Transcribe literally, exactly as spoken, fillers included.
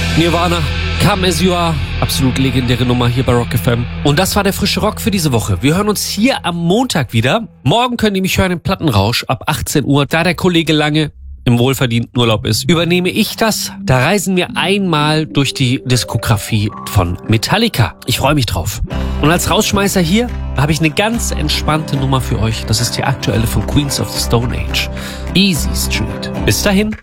Nirvana, Come As You Are, absolut legendäre Nummer hier bei Rock F M. Und das war der frische Rock für diese Woche. Wir hören uns hier am Montag wieder. Morgen könnt ihr mich hören im Plattenrausch ab achtzehn Uhr. Da der Kollege Lange im wohlverdienten Urlaub ist, übernehme ich das. Da reisen wir einmal durch die Diskografie von Metallica. Ich freue mich drauf. Und als Rausschmeißer hier habe ich eine ganz entspannte Nummer für euch. Das ist die aktuelle von Queens of the Stone Age. Easy Street. Bis dahin.